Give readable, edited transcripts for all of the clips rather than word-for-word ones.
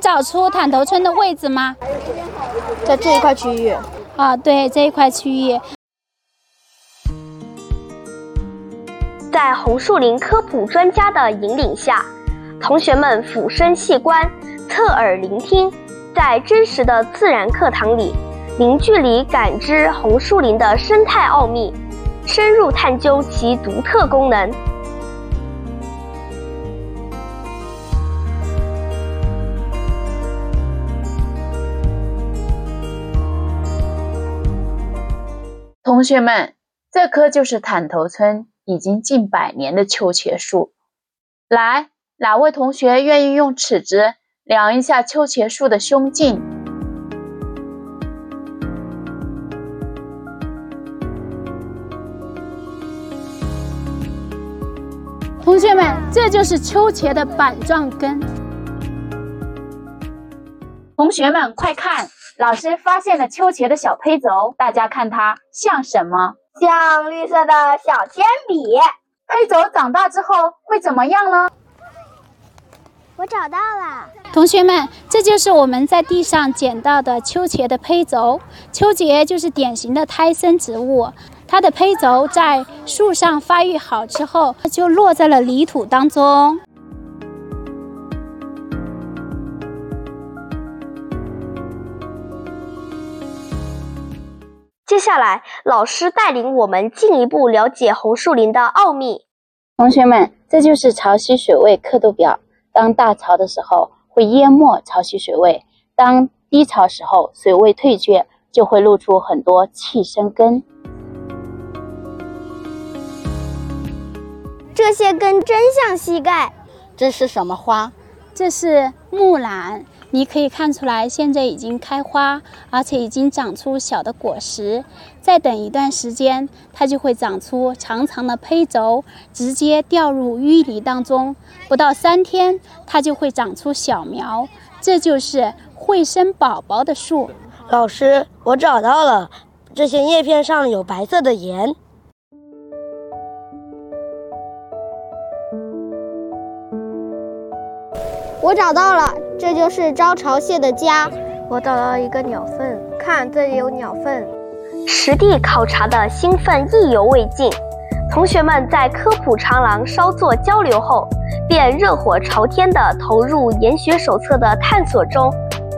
找出坦头村的位置吗？ 在这一块区域。 啊，对，这一块区域。 在红树林科普专家的引领下，同学们俯身细观，侧耳聆听，在真实的自然课堂里，零距离感知红树林的生态奥秘，深入探究其独特功能。 同学们，这棵就是坦头村已经近100年的秋茄树。来，哪位同学愿意用尺子量一下秋茄树的胸径？ 同学们，这就是秋茄的板状根。 同学们，快看！老师发现了秋茄的小胚轴，大家看它像什么？ 像绿色的小铅笔。 胚轴长大之后会怎么样呢？ 我找到了。 同学们，这就是我们在地上捡到的秋茄的胚轴。秋茄就是典型的胎生植物，它的胚轴在树上发育好之后，就落在了泥土当中。 接下来，老师带领我们进一步了解红树林的奥秘。 同学们，这就是潮汐水位刻度表。当大潮的时候，会淹没潮汐水位；当低潮时候，水位退却，就会露出很多气生根。 这些根真像膝盖。 这是什么花？ 这是木兰。你可以看出来，现在已经开花，而且已经长出小的果实。再等一段时间，它就会长出长长的胚轴，直接掉入淤泥当中。不到3天，它就会长出小苗。这就是会生宝宝的树。 老师，我找到了，这些叶片上有白色的盐。 我找到了，这就是招潮蟹的家。我找到了一个鸟粪，看这里有鸟粪。 实地考察的兴奋意犹未尽，同学们在科普长廊稍作交流后，便热火朝天地投入研学手册的探索中。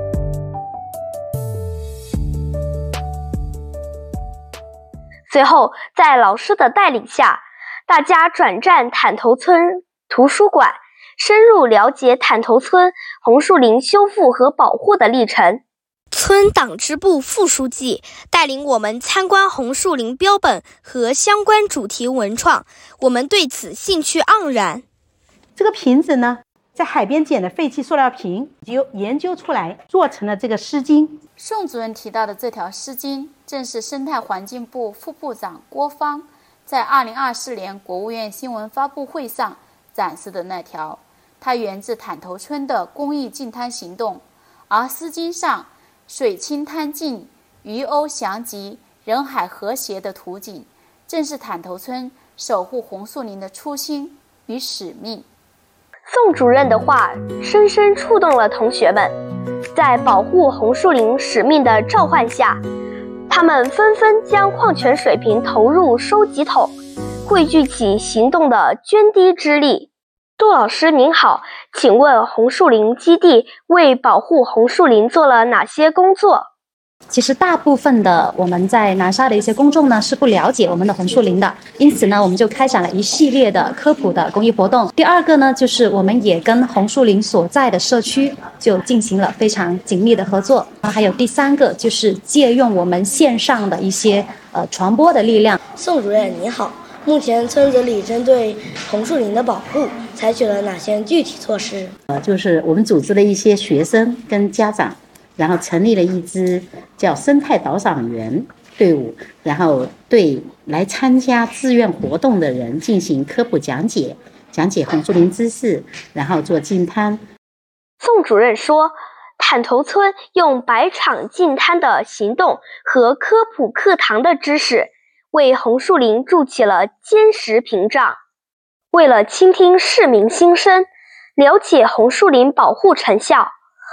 随后，在老师的带领下，大家转战坦头村图书馆，深入了解坦头村红树林修复和保护的历程。村党支部副书记带领我们参观红树林标本和相关主题文创，我们对此兴趣盎然。 这个瓶子呢，在海边捡的废弃塑料瓶，就研究出来做成了这个湿巾。 宋主任提到的这条湿巾，正是生态环境部副部长郭芳在2024年国务院新闻发布会上展示的那条。它源自坦头村的公益净滩行动，而丝巾上水清滩净、鱼鸥翔集、人海和谐的图景，正是坦头村守护红树林的初心与使命。 宋主任的话深深触动了同学们，在保护红树林使命的召唤下，他们纷纷将矿泉水瓶投入收集桶，汇聚起行动的涓滴之力。杜老师您好，请问红树林基地为保护红树林做了哪些工作？ 其实大部分的我们在南沙的一些公众呢是不了解我们的红树林的，因此呢我们就开展了一系列的科普的公益活动。第二个呢就是我们也跟红树林所在的社区就进行了非常紧密的合作。还有第三个就是借用我们线上的一些传播的力量。 宋主任你好，目前村子里针对红树林的保护采取了哪些具体措施？ 就是我们组织了一些学生跟家长，然后成立了一支叫生态导赏员队伍，然后对来参加志愿活动的人进行科普讲解，讲解红树林知识，然后做净滩。 宋主任说，坦头村用百场净滩的行动和科普课堂的知识，为红树林筑起了坚实屏障。为了倾听市民心声，了解红树林保护成效，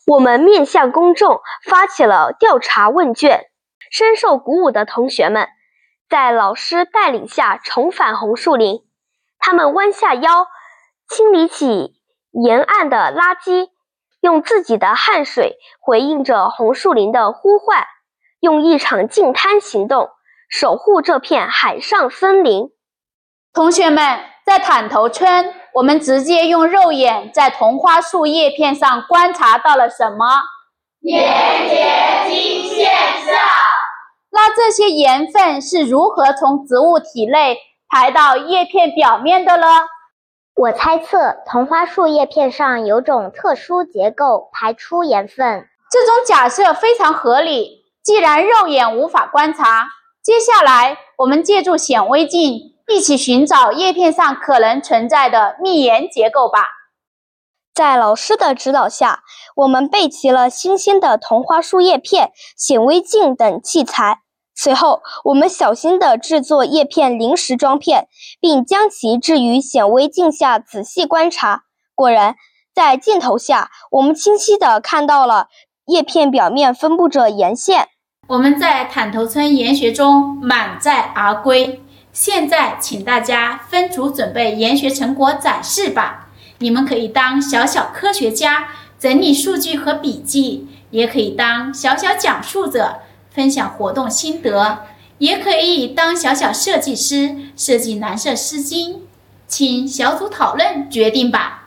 我们面向公众发起了调查问卷，深受鼓舞的同学们在老师带领下重返红树林，他们弯下腰清理起沿岸的垃圾，用自己的汗水回应着红树林的呼唤，用一场净滩行动守护这片海上森林。 同学们，在坦头村，我们直接用肉眼在同花树叶片上观察到了什么？盐结晶现象。那这些盐分是如何从植物体内排到叶片表面的呢？ 我猜测同花树叶片上有种特殊结构排出盐分。 这种假设非常合理。既然肉眼无法观察，接下来我们借助显微镜一起寻找叶片上可能存在的密盐结构吧。 在老师的指导下，我们备齐了新鲜的同花树叶片、显微镜等器材。随后，我们小心地制作叶片临时装片，并将其置于显微镜下仔细观察。果然，在镜头下，我们清晰地看到了叶片表面分布着盐线。 我们在坦头村研学中满载而归。现在请大家分组准备研学成果展示吧。你们可以当小小科学家，整理数据和笔记，也可以当小小讲述者，分享活动心得，也可以当小小设计师，设计蓝色丝巾。请小组讨论决定吧。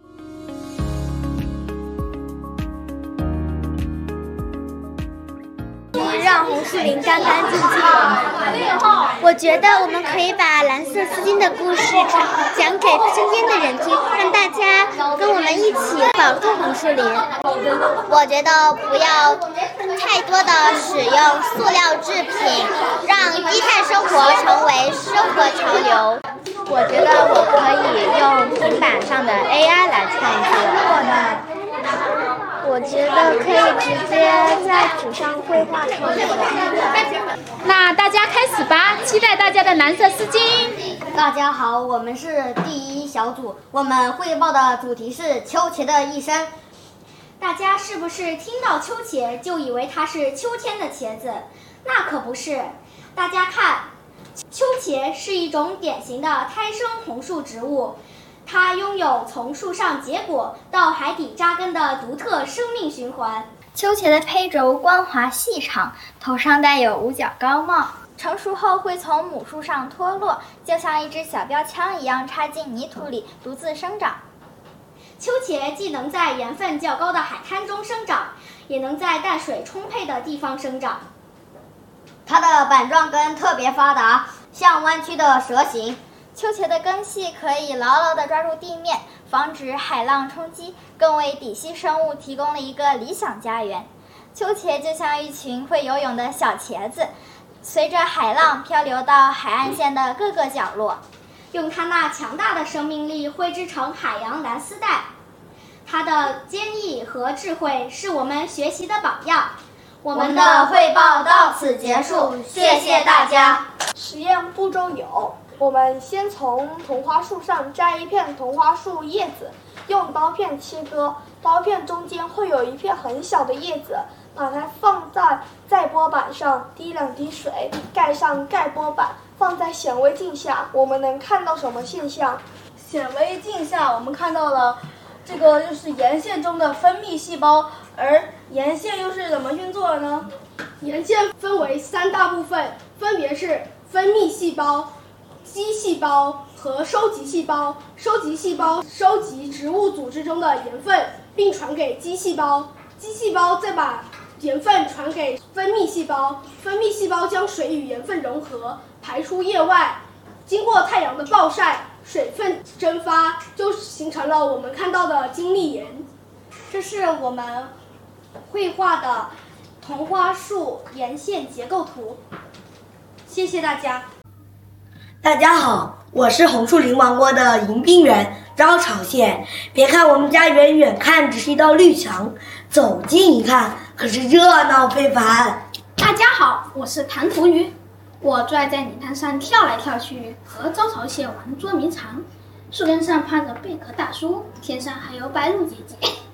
让红树林干干净净。我觉得我们可以把蓝色丝巾的故事讲给身边的人听，让大家跟我们一起保护红树林。我觉得不要太多的使用塑料制品，让低碳生活成为生活潮流。我觉得我可以用平板上的 AI 来创作。我觉得可以直接在纸上绘画创作。 那大家开始吧，期待大家的蓝色丝巾。 大家好，我们是第一小组，我们汇报的主题是秋茄的一生。 大家是不是听到秋茄就以为它是秋天的茄子？那可不是。大家看，秋茄是一种典型的胎生红树植物。它拥有从树上结果到海底扎根的独特生命循环。 秋茄的胚轴光滑细长，头上带有五角高帽，成熟后会从母树上脱落，就像一支小标枪一样插进泥土里独自生长。 秋茄既能在盐分较高的海滩中生长，也能在淡水充沛的地方生长。 它的板状根特别发达，像弯曲的蛇形。 秋茄的根系可以牢牢地抓住地面，防止海浪冲击，更为底栖生物提供了一个理想家园。秋茄就像一群会游泳的小茄子，随着海浪漂流到海岸线的各个角落， 用它那强大的生命力绘制成海洋蓝丝带。它的坚毅和智慧是我们学习的榜样。 我们的汇报到此结束，谢谢大家。 实验步骤有：我们先从同花树上摘一片同花树叶子，用刀片切割，刀片中间会有一片很小的叶子，把它放在载波板上，滴2滴水，盖上盖波板，放在显微镜下，我们能看到什么现象？ 显微镜下我们看到了这个就是盐腺中的分泌细胞，而盐腺又是怎么运作的呢？ 盐腺分为3大部分，分别是分泌细胞、基细胞和收集细胞。收集细胞收集植物组织中的盐分，并传给基细胞，基细胞再把盐分传给分泌细胞，分泌细胞将水与盐分融合，排出液外。经过太阳的暴晒，水分蒸发，就形成了我们看到的晶粒盐。 这是我们绘画的同花树盐腺结构图。谢谢大家。 大家好，我是红树林王国的迎宾人招潮蟹。别看我们家远远看只是一道绿墙，走近一看可是热闹非凡。 大家好，我是弹涂鱼。我最爱在泥滩上跳来跳去，和招潮蟹玩捉迷藏。树根上趴着贝壳大叔，天上还有白鹭姐姐。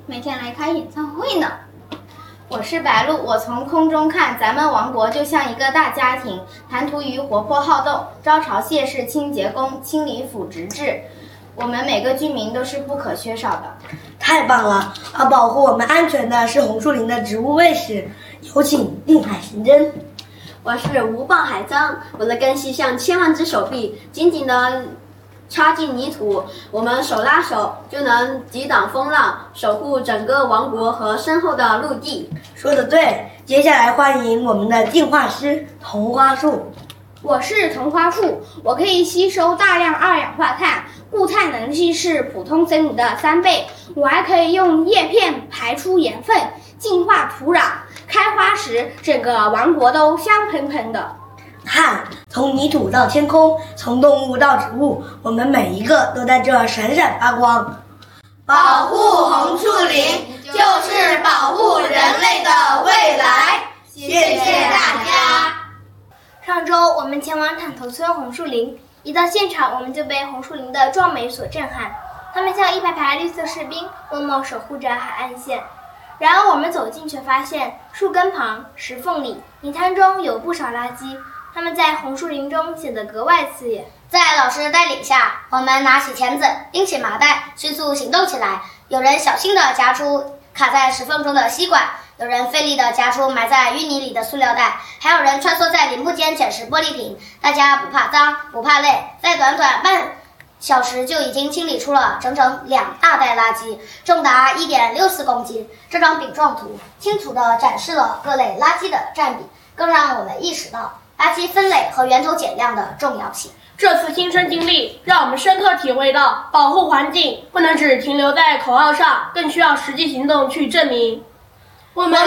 每天来开演唱会呢。 我是白鹭，我从空中看，咱们王国就像一个大家庭，谈吐于活泼好动，招潮蟹是清洁工，清理府直制，我们每个居民都是不可缺少的。 太棒了！而保护我们安全的是红树林的植物卫士，有请定海神针。 我是无棒海蟑，我的根系像千万只手臂，紧紧地插进泥土，我们手拉手就能抵挡风浪，守护整个王国和身后的陆地。 说得对，接下来欢迎我们的进化师桐花树。 我是桐花树，我可以吸收大量二氧化碳，固态能力是普通森林的3倍。我还可以用叶片排出盐分，净化土壤，开花时整个王国都香喷喷的。 看，从泥土到天空，从动物到植物，我们每一个都在这闪闪发光。 保护红树林，就是保护人类的未来。谢谢大家。 上周我们前往坦头村红树林，一到现场我们就被红树林的壮美所震撼。它们像一排排绿色士兵，默默守护着海岸线。然而我们走近却发现，树根旁、石缝里、泥滩中有不少垃圾，它们在红树林中显得格外刺眼。 在老师带领下，我们拿起钳子，拎起麻袋，迅速行动起来。有人小心地夹出卡在石缝中的吸管，有人费力地夹出埋在淤泥里的塑料袋，还有人穿梭在林木间捡拾玻璃瓶。大家不怕脏，不怕累，在短短半小时就已经清理出了整整2大袋垃圾，重达1.64公斤。这张饼状图清楚地展示了各类垃圾的占比，更让我们意识到垃圾分类和源头减量的重要性。 这次亲身经历让我们深刻体会到，保护环境不能只停留在口号上，更需要实际行动去证明。我们